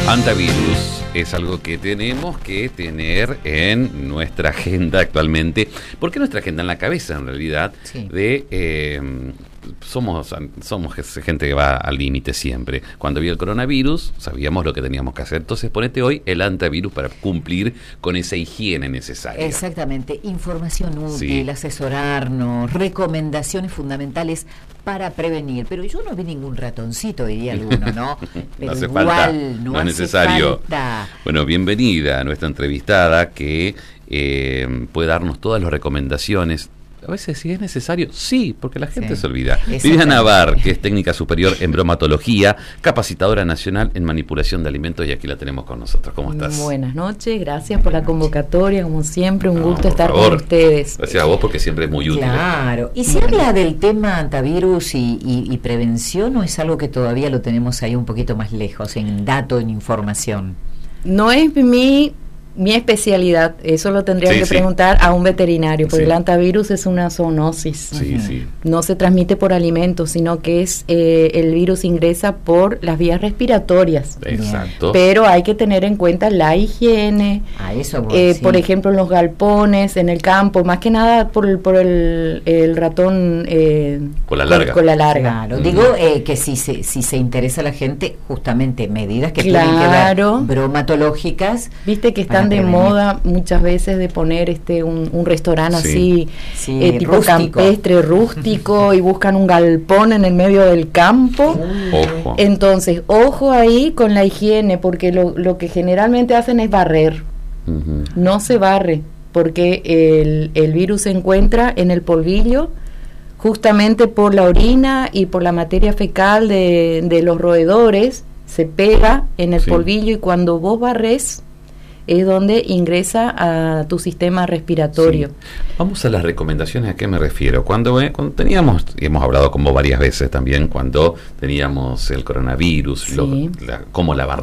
Antivirus es algo que tenemos que tener en nuestra agenda actualmente. ¿Por qué nuestra agenda? En la cabeza, en realidad, sí. Somos gente que va al límite siempre. Cuando había el coronavirus, sabíamos lo que teníamos que hacer. Entonces, ponete hoy el antivirus para cumplir con esa higiene necesaria. Exactamente. Información útil, Sí. Asesorarnos, recomendaciones fundamentales para prevenir. Pero yo no vi ningún ratoncito, diría alguno, ¿no? Pero No hace igual, falta, no es hace necesario. falta. Bueno, bienvenida a nuestra entrevistada que puede darnos todas las recomendaciones. A veces, si es necesario, sí, porque la gente se olvida. Viviana Navar, que es técnica superior en bromatología, capacitadora nacional en manipulación de alimentos, y aquí la tenemos con nosotros. ¿Cómo estás? Buenas noches, gracias por la convocatoria, como siempre, un gusto estar por favor, con ustedes. Gracias a vos, porque siempre es muy útil. Claro. ¿Y se habla del tema antivirus y prevención, o es algo que todavía lo tenemos ahí un poquito más lejos, en dato, en información? No es mi especialidad, eso lo tendría que preguntar a un veterinario, porque el antivirus es una zoonosis. Sí, sí. No se transmite por alimentos, sino que es el virus ingresa por las vías respiratorias. Exacto. Pero hay que tener en cuenta la higiene, Eso voy, sí. por ejemplo, en los galpones, en el campo, más que nada por el ratón con la larga. Con la larga. Claro, digo que si se interesa a la gente, justamente medidas que tienen que ver bromatológicas. Viste que están de moda muchas veces de poner un restaurante así, tipo rústico, campestre, rústico, y buscan un galpón en el medio del campo. Ojo. Entonces, ojo ahí con la higiene, porque lo que generalmente hacen es barrer. No se barre, porque el virus se encuentra en el polvillo, justamente por la orina y por la materia fecal de los roedores, se pega en el polvillo, y cuando vos barres es donde ingresa a tu sistema respiratorio. Sí. Vamos a las recomendaciones. ¿A qué me refiero? Cuando teníamos, y hemos hablado con vos varias veces también, cuando teníamos el coronavirus, cómo lavar